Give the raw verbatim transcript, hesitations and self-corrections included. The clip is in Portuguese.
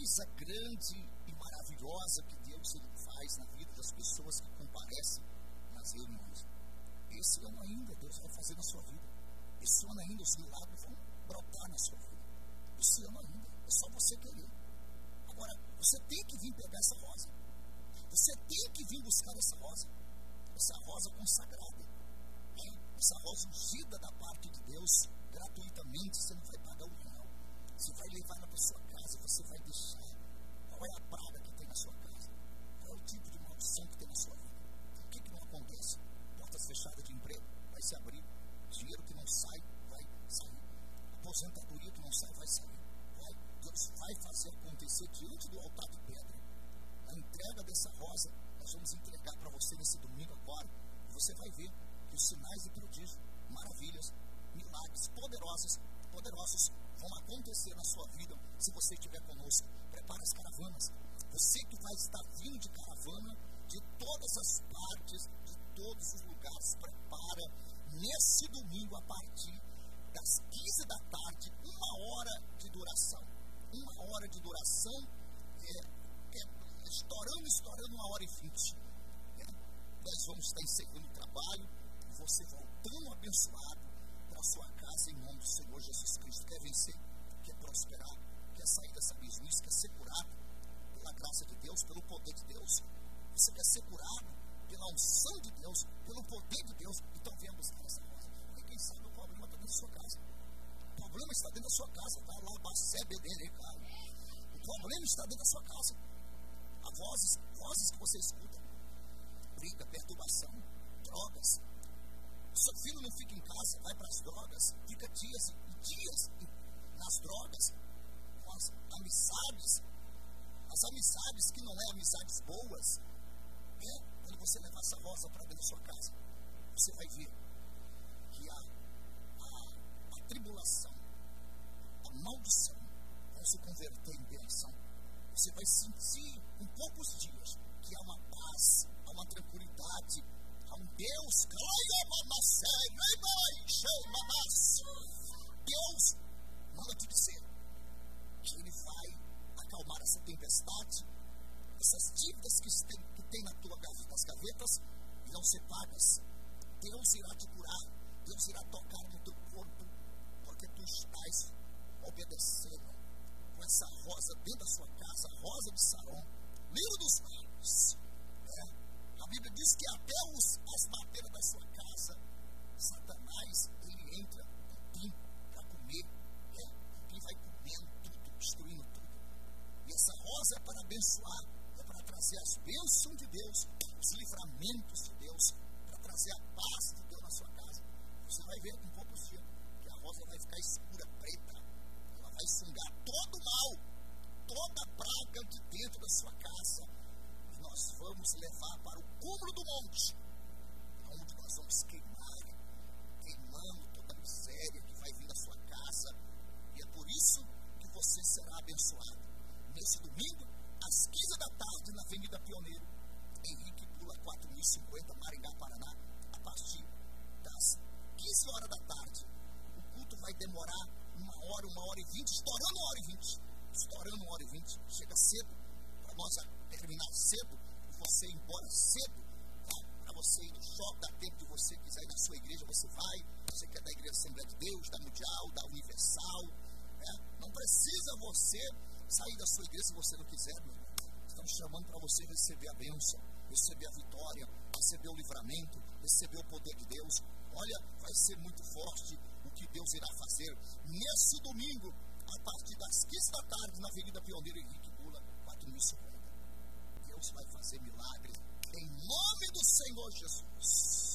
coisa grande e maravilhosa que Deus ele faz na vida das pessoas que comparecem nas reuniões. Esse ano ainda Deus vai fazer na sua vida. Esse ano ainda os milagres vão brotar na sua vida. Esse ano ainda. É só você querer. Agora, você tem que vir pegar essa rosa. Você tem que vir buscar essa rosa. Essa rosa consagrada. Essa rosa ungida da parte de Deus, gratuitamente. Você não vai pagar um real. Você vai levar ela para sua casa. Você vai deixar. Qual é a praga que tem na sua casa? Qual é o tipo de maldição que tem na sua vida? O que, que não acontece? Portas fechadas de emprego vai se abrir. Dinheiro que não sai, vai sair. Aposentadoria que não sai, vai sair. Vai. Deus vai fazer acontecer diante do altar de pedra. A entrega dessa rosa, nós vamos entregar para você nesse domingo agora. E você vai ver que os sinais de prodígio, maravilhas, milagres poderosos, poderosos vão acontecer na sua vida se você estiver conosco. Prepara as caravanas. Você que vai estar vindo de caravana de todas as partes, de todos os lugares, prepara nesse domingo a partir das quinze da tarde, uma hora de duração. Uma hora de duração, é, é, estourando, estourando uma hora e vinte. É, nós vamos estar encerrando o trabalho e você voltando abençoado para a sua casa em nome do Senhor Jesus Cristo. Quer vencer, quer prosperar, quer sair dessa mesmice, quer ser curado pela graça de Deus, pelo poder de Deus. Você quer ser curado pela unção de Deus, pelo poder de Deus. Então venha buscar essa rosa. Porque quem sabe o problema está dentro da sua casa. O problema está dentro da sua casa. Vai lá, bacebe dele, cara. O problema está dentro da sua casa. Há vozes, vozes que você escuta. Briga, perturbação, drogas. O seu filho não fica em casa, vai para as drogas. Fica dias e dias nas drogas. Com as amizades. As amizades que não é amizades boas. É. Quando você levar essa rosa para dentro da sua casa, você vai ver que a, a, a tribulação, a maldição vão se converter em bênção. Você vai sentir em poucos dias que há uma paz, há uma tranquilidade, há um Deus. Deus manda te dizer que Ele vai acalmar essa tempestade. Essas dívidas que tem, que tem na tua casa, nas gavetas, irão ser pagas. Deus irá te curar. Deus irá tocar no teu corpo, porque tu estás obedecendo com essa rosa dentro da sua casa, a rosa de Saron, livro dos lábios. É. A Bíblia diz que até os, as madeiras da sua casa, Satanás, ele entra com pim para comer. É. O pim vai comendo tudo, destruindo tudo. E essa rosa é para abençoar. Trazer as bênçãos de Deus, os livramentos de Deus, para trazer a paz de Deus na sua casa. Você vai ver com poucos dias que a rosa vai ficar escura, preta. Ela vai sungar todo o mal, toda a praga de dentro da sua casa. E nós vamos levar para o cúmulo do monte, onde nós vamos queimar, queimando toda a miséria que vai vir da sua casa. E é por isso que você será abençoado. Nesse domingo, às quinze da tarde, na Avenida Pioneiro, Henrique Bula, quatro mil e cinquenta, Maringá, Paraná, a partir das quinze horas da tarde. O culto vai demorar uma hora, uma hora e vinte, estourando uma hora e vinte, estourando uma hora e vinte. Chega cedo, para nós terminar cedo, e você ir embora cedo, tá? Para você ir no shopping, dá tempo de você quiser ir na sua igreja, você vai. Você quer da Igreja Assembleia de Deus, da Mundial, da Universal, né? Não precisa você sair da sua igreja se você não quiser, meu irmão. Estamos chamando para você receber a bênção, receber a vitória, receber o livramento, receber o poder de Deus. Olha, vai ser muito forte o que Deus irá fazer nesse domingo, a partir das quinze da tarde, na Avenida Pioneiro Henrique Bula, quatro mil e cinquenta. Deus vai fazer milagres em nome do Senhor Jesus.